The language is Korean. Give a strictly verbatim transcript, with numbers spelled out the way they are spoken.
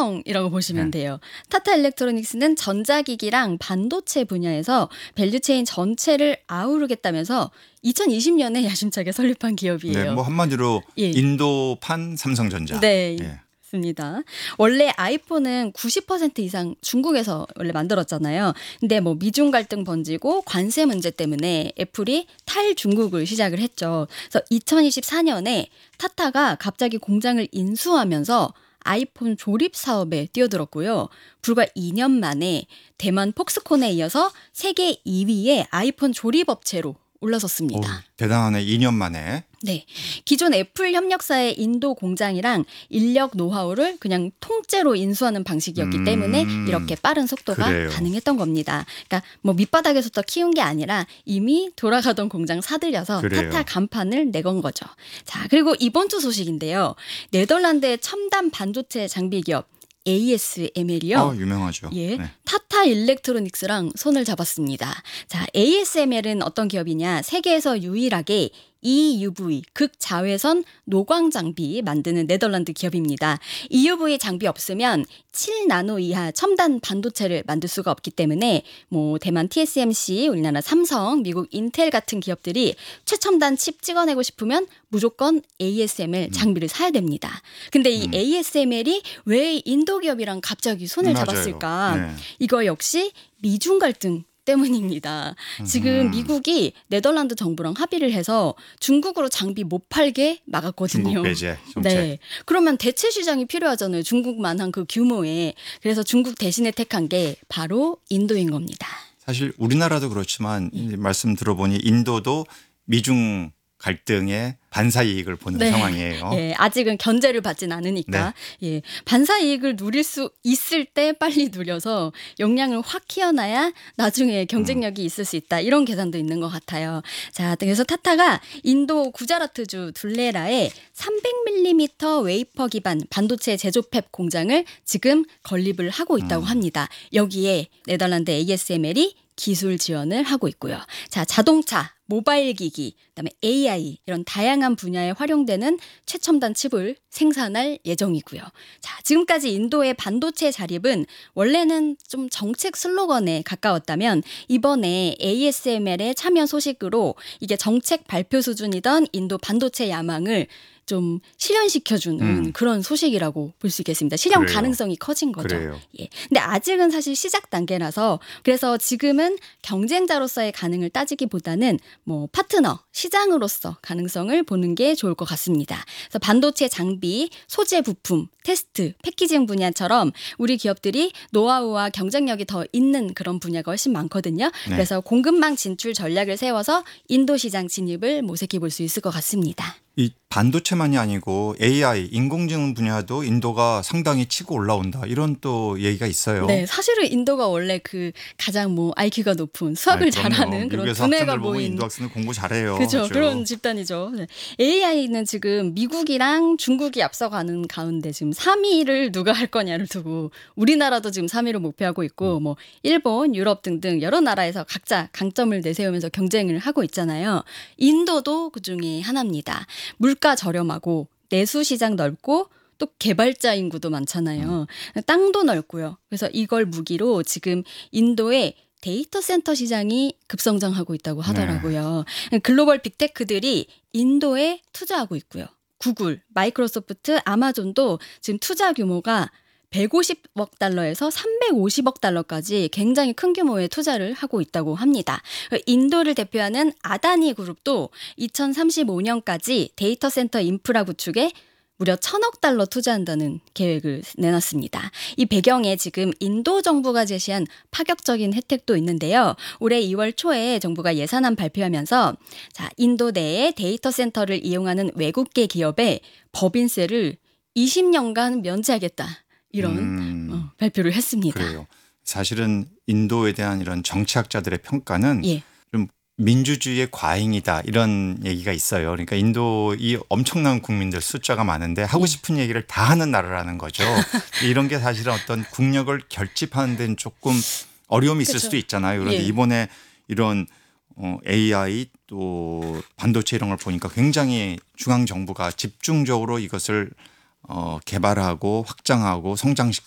삼성이라고 보시면 네. 돼요. 타타 일렉트로닉스는 전자기기랑 반도체 분야에서 밸류체인 전체를 아우르겠다면서 이천이십 년에 야심차게 설립한 기업이에요. 네, 뭐 한마디로 예. 인도판 삼성전자. 네. 예. 맞습니다. 원래 아이폰은 구십 퍼센트 이상 중국에서 원래 만들었잖아요. 근데 뭐 미중 갈등 번지고 관세 문제 때문에 애플이 탈중국을 시작을 했죠. 그래서 이천이십사 년에 타타가 갑자기 공장을 인수하면서 아이폰 조립 사업에 뛰어들었고요. 불과 이 년 만에 대만 폭스콘에 이어서 세계 이 위의 아이폰 조립 업체로 올라섰습니다. 오, 대단하네. 이 년 만에. 네. 기존 애플 협력사의 인도 공장이랑 인력 노하우를 그냥 통째로 인수하는 방식이었기 음, 때문에 이렇게 빠른 속도가 그래요. 가능했던 겁니다. 그러니까 뭐 밑바닥에서부터 키운 게 아니라 이미 돌아가던 공장 사들여서 그래요. 타타 간판을 내건 거죠. 자, 그리고 이번 주 소식인데요. 네덜란드의 첨단 반도체 장비 기업 에이에스엠엘이요. 어, 유명하죠. 예, 네. 타타 일렉트로닉스랑 손을 잡았습니다. 자, 에이에스엠엘은 어떤 기업이냐? 세계에서 유일하게 이유브이 극자외선 노광 장비 만드는 네덜란드 기업입니다. 이유브이 장비 없으면 칠 나노 이하 첨단 반도체를 만들 수가 없기 때문에 뭐 대만 티에스엠씨, 우리나라 삼성, 미국 인텔 같은 기업들이 최첨단 칩 찍어내고 싶으면 무조건 에이에스엠엘 장비를 사야 됩니다. 근데 이 음. 에이에스엠엘이 왜 인도 기업이랑 갑자기 손을 맞아요. 잡았을까? 네. 이거 역시 미중 갈등 때문입니다. 지금 음. 미국이 네덜란드 정부랑 합의를 해서 중국으로 장비 못 팔게 막았거든요. 중국 배제 정책. 네. 그러면 대체 시장이 필요하잖아요. 중국만한 그 규모에. 그래서 중국 대신에 택한 게 바로 인도인 겁니다. 사실 우리나라도 그렇지만 이 말씀 들어보니 인도도 미중 갈등의 반사 이익을 보는 네. 상황이에요. 예, 아직은 견제를 받진 않으니까 예, 반사 이익을 누릴 수 있을 때 빨리 누려서 역량을 확 키워놔야 나중에 경쟁력이 있을 수 있다. 이런 계산도 있는 것 같아요. 자, 그래서 타타가 인도 구자라트주 둘레라에 삼백 밀리미터 웨이퍼 기반 반도체 제조 팹 공장을 지금 건립을 하고 있다고 합니다. 여기에 네덜란드 에이에스엠엘이 기술 지원을 하고 있고요. 자, 자동차, 모바일 기기, 그다음에 에이아이 이런 다양한 분야에 활용되는 최첨단 칩을 생산할 예정이고요. 자, 지금까지 인도의 반도체 자립은 원래는 좀 정책 슬로건에 가까웠다면 이번에 에이에스엠엘의 참여 소식으로 이게 정책 발표 수준이던 인도 반도체 야망을 좀 실현시켜주는 음. 그런 소식이라고 볼 수 있겠습니다. 실현 그래요. 가능성이 커진 거죠. 그래요. 예. 근데 아직은 사실 시작 단계라서 그래서 지금은 경쟁자로서의 가능을 따지기보다는 뭐 파트너, 시장으로서 가능성을 보는 게 좋을 것 같습니다. 그래서 반도체 장비, 소재 부품, 테스트, 패키징 분야처럼 우리 기업들이 노하우와 경쟁력이 더 있는 그런 분야가 훨씬 많거든요. 네. 그래서 공급망 진출 전략을 세워서 인도 시장 진입을 모색해 볼 수 있을 것 같습니다. 이 반도체만이 아니고 에이아이, 인공지능 분야도 인도가 상당히 치고 올라온다. 이런 또 얘기가 있어요. 네, 사실은 인도가 원래 그 가장 뭐 아이큐가 높은 수학을 아이, 그럼요. 잘하는 그런 미국에서 두뇌가 학생들 보면 모인 인도 학생들 공부 잘해요. 그렇죠. 그렇죠. 그런 집단이죠. 네. 에이아이는 지금 미국이랑 중국이 앞서가는 가운데 지금 삼 위를 누가 할 거냐를 두고 우리나라도 지금 삼 위를 목표하고 있고 뭐 일본, 유럽 등등 여러 나라에서 각자 강점을 내세우면서 경쟁을 하고 있잖아요. 인도도 그중에 하나입니다. 물가 저렴하고 내수 시장 넓고 또 개발자 인구도 많잖아요. 음. 땅도 넓고요. 그래서 이걸 무기로 지금 인도의 데이터 센터 시장이 급성장하고 있다고 하더라고요. 네. 글로벌 빅테크들이 인도에 투자하고 있고요. 구글, 마이크로소프트, 아마존도 지금 투자 규모가 백오십억 달러에서 삼백오십억 달러까지 굉장히 큰 규모의 투자를 하고 있다고 합니다. 인도를 대표하는 아다니 그룹도 이천삼십오 년까지 데이터 센터 인프라 구축에 무려 천억 달러 투자한다는 계획을 내놨습니다. 이 배경에 지금 인도 정부가 제시한 파격적인 혜택도 있는데요. 올해 이월 초에 정부가 예산안 발표하면서 자, 인도 내에 데이터 센터를 이용하는 외국계 기업에 법인세를 이십 년간 면제하겠다. 이런 음, 어, 발표를 했습니다. 그래요. 사실은 인도에 대한 이런 정치학자들의 평가는 예. 좀 민주주의의 과잉이다 이런 얘기가 있어요. 그러니까 인도 이 엄청난 국민들 숫자가 많은데 하고 싶은 얘기를 다 하는 나라라는 거죠. 이런 게 사실은 어떤 국력을 결집하는 데는 조금 어려움이 있을 그쵸. 수도 있잖아요. 그런데 예. 이번에 이런 어, 에이아이 또 반도체 이런 걸 보니까 굉장히 중앙 정부가 집중적으로 이것을 어, 개발하고 확장하고 성장시켜